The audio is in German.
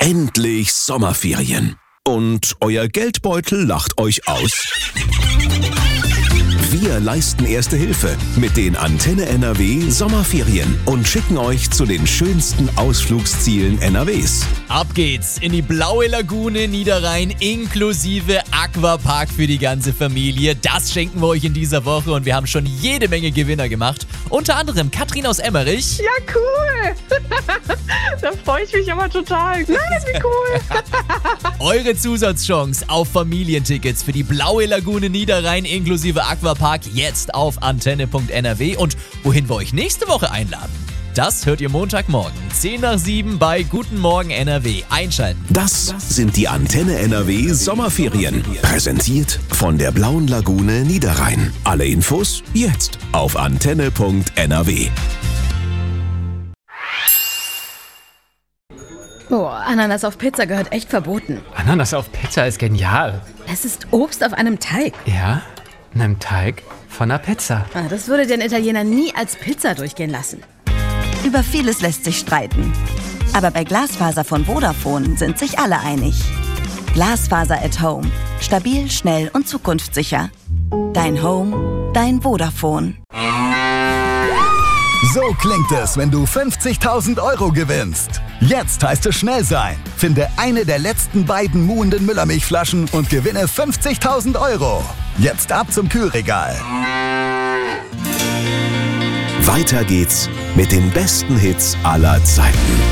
Endlich Sommerferien. Und euer Geldbeutel lacht euch aus? Wir leisten Erste Hilfe mit den Antenne NRW Sommerferien und schicken euch zu den schönsten Ausflugszielen NRWs. Ab geht's in die blaue Lagune Niederrhein inklusive Aquapark für die ganze Familie. Das schenken wir euch in dieser Woche und wir haben schon jede Menge Gewinner gemacht. Unter anderem Katrin aus Emmerich. Ja, cool. Da freue ich mich immer total. Nein, wie cool. Eure Zusatzchance auf Familientickets für die blaue Lagune Niederrhein inklusive Aquapark jetzt auf antenne.nrw. Und wohin wir euch nächste Woche einladen, das hört ihr Montagmorgen 6:10 bei Guten Morgen NRW. Einschalten. Das sind die Antenne NRW Sommerferien. Präsentiert von der blauen Lagune Niederrhein. Alle Infos jetzt auf antenne.nrw. Boah, Ananas auf Pizza gehört echt verboten. Ananas auf Pizza ist genial. Es ist Obst auf einem Teig. Ja, einem Teig von einer Pizza. Das würde den Italiener nie als Pizza durchgehen lassen. Über vieles lässt sich streiten. Aber bei Glasfaser von Vodafone sind sich alle einig. Glasfaser at Home. Stabil, schnell und zukunftssicher. Dein Home, dein Vodafone. So klingt es, wenn du 50.000 Euro gewinnst. Jetzt heißt es schnell sein. Finde eine der letzten beiden muhenden Müllermilchflaschen und gewinne 50.000 Euro. Jetzt ab zum Kühlregal. Weiter geht's mit den besten Hits aller Zeiten.